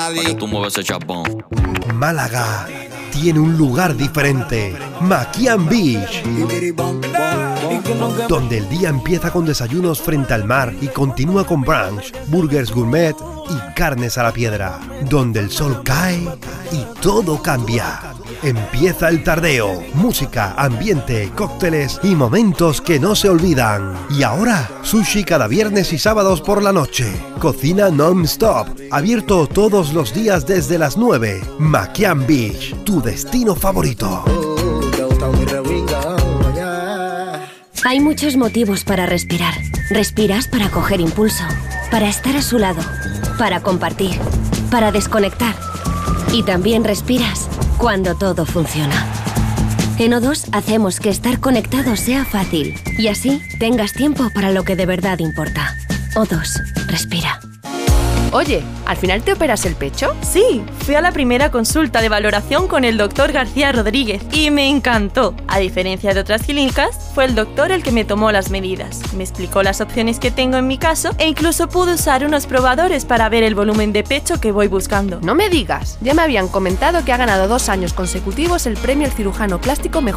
nadie. ¿Para qué tú mueves ese chapón? Málaga tiene un lugar diferente, Makian Beach, donde el día empieza con desayunos frente al mar y continúa con brunch, burgers gourmet y carnes a la piedra, donde el sol cae y todo cambia. Empieza el tardeo, música, ambiente, cócteles y momentos que no se olvidan. Y ahora, sushi cada viernes y sábados por la noche. Cocina non-stop, abierto todos los días desde las 9. Makian Beach, tu destino favorito. Hay muchos motivos para respirar. Respiras para coger impulso, para estar a su lado, para compartir, para desconectar. Y también respiras cuando todo funciona. En O2 hacemos que estar conectado sea fácil y así tengas tiempo para lo que de verdad importa. O2, respira. Oye, ¿al final te operas el pecho? Sí, fui a la primera consulta de valoración con el doctor García Rodríguez y me encantó. A diferencia de otras clínicas, fue el doctor el que me tomó las medidas. Me explicó las opciones que tengo en mi caso e incluso pude usar unos probadores para ver el volumen de pecho que voy buscando. No me digas, ya me habían comentado que ha ganado 2 años consecutivos el premio al cirujano plástico mejor